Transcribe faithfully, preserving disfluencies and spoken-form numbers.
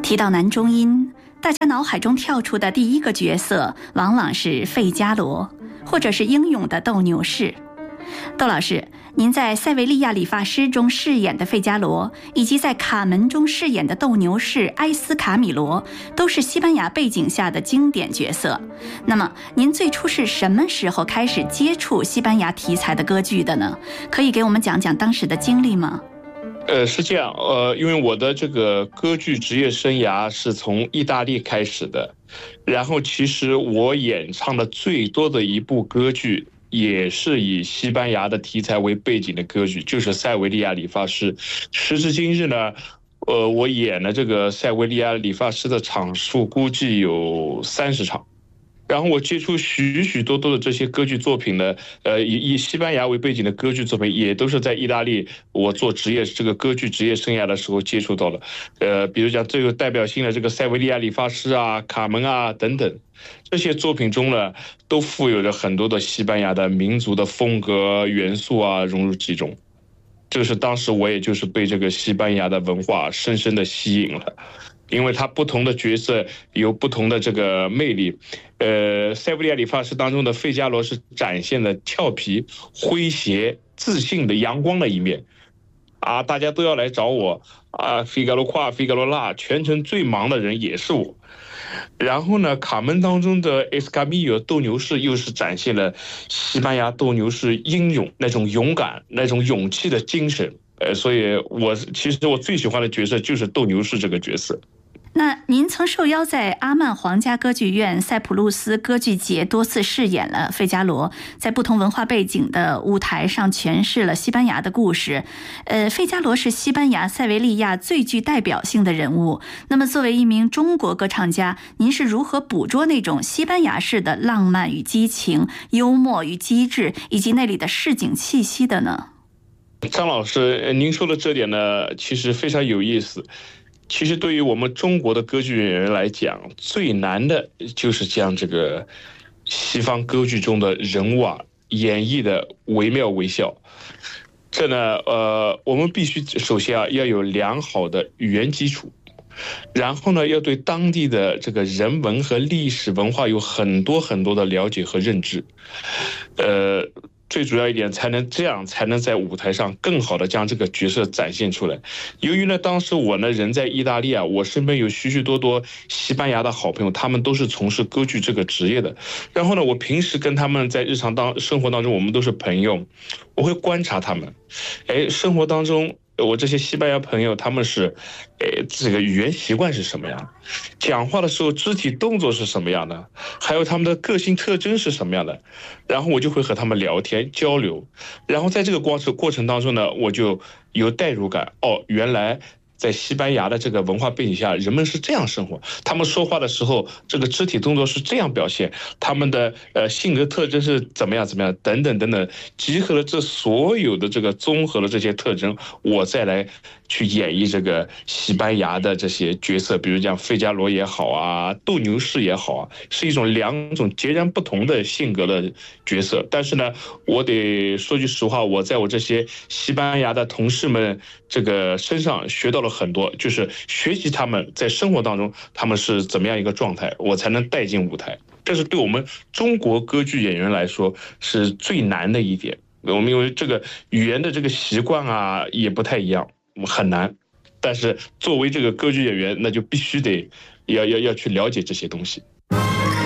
提到男中音，大家脑海中跳出的第一个角色往往是费加罗，或者是英勇的斗牛士。窦老师，您在《塞维利亚理发师》中饰演的费加罗，以及在《卡门》中饰演的斗牛士埃斯卡米罗，都是西班牙背景下的经典角色。那么，您最初是什么时候开始接触西班牙题材的歌剧的呢？可以给我们讲讲当时的经历吗？ 呃，是这样，呃，因为我的这个歌剧职业生涯是从意大利开始的，然后其实我演唱的最多的一部歌剧，也是以西班牙的题材为背景的歌剧，就是《塞维利亚理发师》。时至今日呢，呃，我演了这个《塞维利亚理发师》的场数估计有三十场。然后我接触许许多多的这些歌剧作品呢，呃，以以西班牙为背景的歌剧作品，也都是在意大利我做职业这个歌剧职业生涯的时候接触到的。呃，比如讲最有代表性的这个《塞维利亚理发师》啊、《卡门》啊等等，这些作品中呢，都富有着很多的西班牙的民族的风格元素啊融入其中。这是当时我也就是被这个西班牙的文化深深的吸引了。因为他不同的角色有不同的这个魅力，呃，塞维利亚理发师当中的费加罗是展现了俏皮、诙谐、自信的阳光的一面，啊，大家都要来找我啊，费加罗夸、费加罗辣，全程最忙的人也是我。然后呢，卡门当中的埃斯卡米尔斗牛士又是展现了西班牙斗牛士英勇那种勇敢、那种勇气的精神。呃，所以我其实我最喜欢的角色就是斗牛士这个角色。 那您曾受邀在阿曼皇家歌剧院塞浦路斯歌剧节多次饰演了费加罗，在不同文化背景的舞台上诠释了西班牙的故事。呃，费加罗是西班牙塞维利亚最具代表性的人物。那么作为一名中国歌唱家，您是如何捕捉那种西班牙式的浪漫与激情、幽默与机智，以及那里的市井气息的呢？ 张老师，您说的这点呢，其实非常有意思。其实对于我们中国的歌剧演员来讲，最难的就是将这个西方歌剧中的人物啊演绎的惟妙惟肖。这呢，呃，我们必须首先啊要有良好的语言基础，然后呢要对当地的这个人文和历史文化有很多很多的了解和认知，呃。最主要一点，才能这样才能在舞台上更好的将这个角色展现出来。由于呢，当时我呢人在意大利啊，我身边有许许多多西班牙的好朋友，他们都是从事歌剧这个职业的。然后呢，我平时跟他们在日常当生活当中，我们都是朋友，我会观察他们，哎，生活当中。我这些西班牙朋友，他们是，呃，这个语言习惯是什么样？讲话的时候肢体动作是什么样的？还有他们的个性特征是什么样的？然后我就会和他们聊天交流，然后在这个过程过程当中呢，我就有代入感。哦，原来在西班牙的这个文化背景下，人们是这样生活，他们说话的时候，这个肢体动作是这样表现，他们的呃性格特征是怎么样怎么样，等等等等，集合了这所有的这个综合了这些特征，我再来去演绎这个西班牙的这些角色，比如讲费加罗也好啊，斗牛士也好啊，是一种两种截然不同的性格的角色。但是呢，我得说句实话，我在我这些西班牙的同事们这个身上学到了很多，就是学习他们在生活当中他们是怎么样一个状态，我才能带进舞台。这是对我们中国歌剧演员来说是最难的一点。我们因为这个语言的这个习惯啊也不太一样，很难。但是作为这个歌剧演员，那就必须得要要要去了解这些东西。